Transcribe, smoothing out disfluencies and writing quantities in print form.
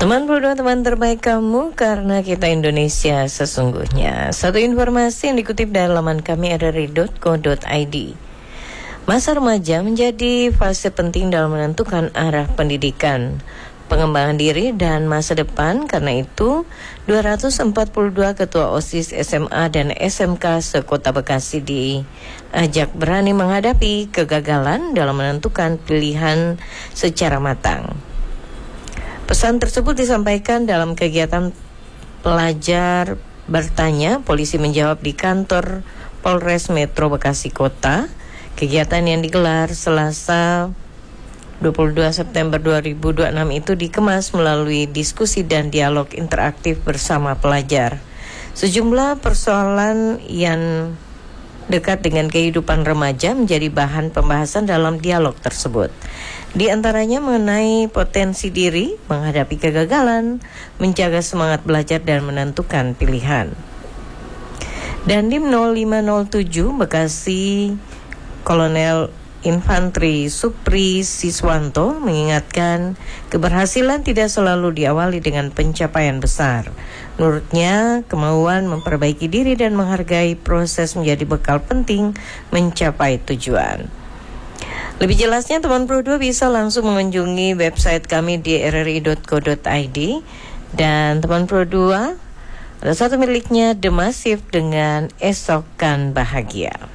Teman berdua, teman terbaik kamu, karena kita Indonesia sesungguhnya. Satu informasi yang dikutip dari laman kami rri.co.id. Masa remaja menjadi fase penting dalam menentukan arah pendidikan, pengembangan diri dan masa depan. Karena itu 242 ketua OSIS SMA dan SMK sekota Bekasi diajak berani menghadapi kegagalan dalam menentukan pilihan secara matang. Pesan tersebut disampaikan dalam kegiatan pelajar bertanya polisi menjawab di kantor Polres Metro Bekasi Kota. Kegiatan yang digelar Selasa 22 September 2026 itu dikemas melalui diskusi dan dialog interaktif bersama pelajar. Sejumlah persoalan yang dekat dengan kehidupan remaja menjadi bahan pembahasan dalam dialog tersebut. Di antaranya mengenai potensi diri, menghadapi kegagalan, menjaga semangat belajar dan menentukan pilihan. Dandim 0507 Bekasi Kolonel Infantri Supri Siswanto mengingatkan keberhasilan tidak selalu diawali dengan pencapaian besar. Menurutnya, kemauan memperbaiki diri dan menghargai proses menjadi bekal penting mencapai tujuan. Lebih jelasnya, teman Pro 2 bisa langsung mengunjungi website kami di rri.co.id. Dan teman Pro 2, ada satu miliknya The Massive dengan Esokan Bahagia.